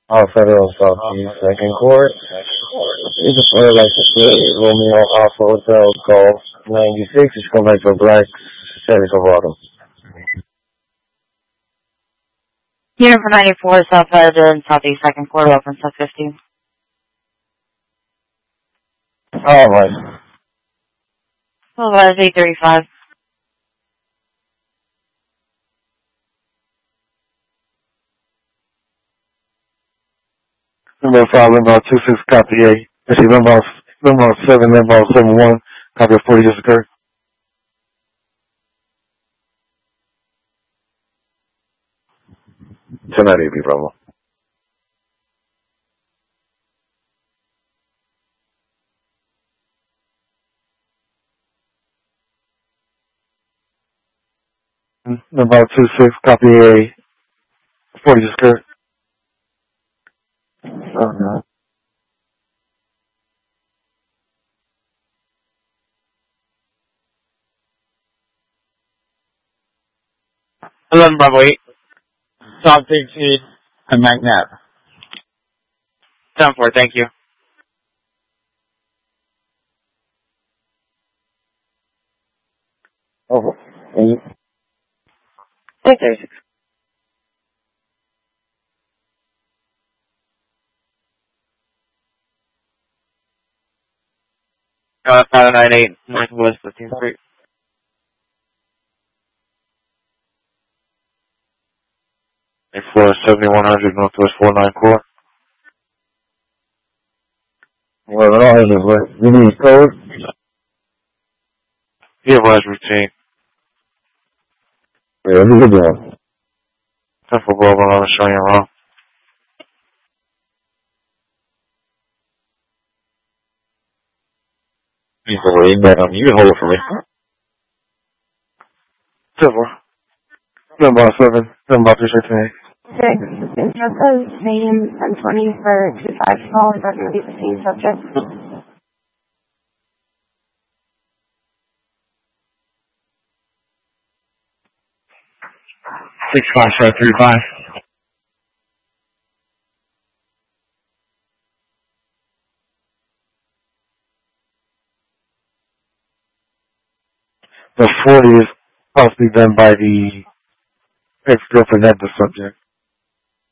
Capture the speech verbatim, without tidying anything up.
All Federal Southeast Second Court. It's a flight license plate, Romeo Alpha Hotel Golf ninety-six. It's come back for Black Chevy Silverado. Here for ninety-four, Southside and Southeast Second Court, open sub fifteen. All right. Oh, that is eight thirty-five. Number five, Limbo two six, copy eight. Actually, Limbo, Limbo seven, Limbo seven one, copy forty just occurred. ten ninety, B, Bravo. Number two six, copy eight, forty just occurred. Oh, no. eleven Bravo eight. South sixteen and McNabb. ten four, thank you. Oh, eight. eight thirty-six. Uh, five nine eight, Northwest fifteenth Street. Floor seventy-one hundred, Northwest four nine Court. Well, I don't have this, but you need code? Yeah, was routine. Yeah, what are you doing? ten for Bravo, I'm showing you around. You can wait, man. You can hold it for me. ten four. ten by seven. ten by three sixteen. Six. It's just a name ten twenty for two five call. Is that going to be the same subject? six five seven three five. The forty is possibly done by the ex-girlfriend of the subject.